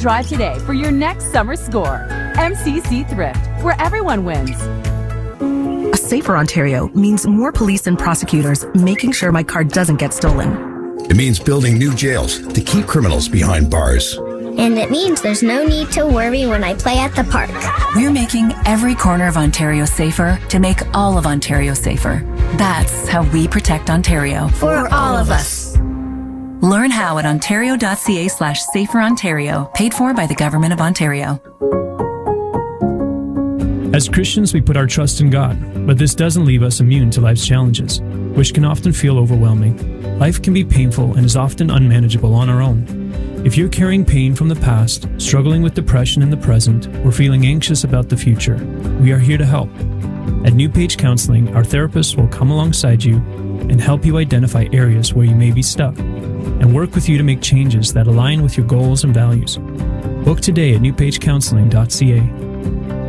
drive today for your next summer score. MCC Thrift, where everyone wins. A safer Ontario means more police and prosecutors making sure my car doesn't get stolen. It means building new jails to keep criminals behind bars. And it means there's no need to worry when I play at the park. We're making every corner of Ontario safer to make all of Ontario safer. That's how we protect Ontario. For all of us. Learn how at ontario.ca/saferontario, paid for by the Government of Ontario. As Christians, we put our trust in God, but this doesn't leave us immune to life's challenges, which can often feel overwhelming. Life can be painful and is often unmanageable on our own. If you're carrying pain from the past, struggling with depression in the present, or feeling anxious about the future, we are here to help. At New Page Counseling, our therapists will come alongside you and help you identify areas where you may be stuck and work with you to make changes that align with your goals and values. Book today at newpagecounseling.ca.